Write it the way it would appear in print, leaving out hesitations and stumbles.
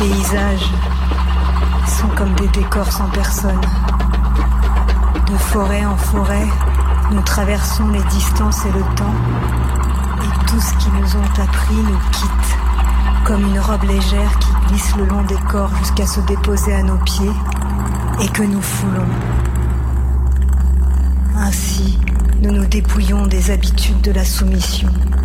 paysages sont comme des décors sans personne. De forêt en forêt, nous traversons les distances et le temps, et tout ce qu'ils nous ont appris nous quitte, comme une robe légère qui glisse le long des corps jusqu'à se déposer à nos pieds, et que nous foulons. Ainsi, nous nous dépouillons des habitudes de la soumission.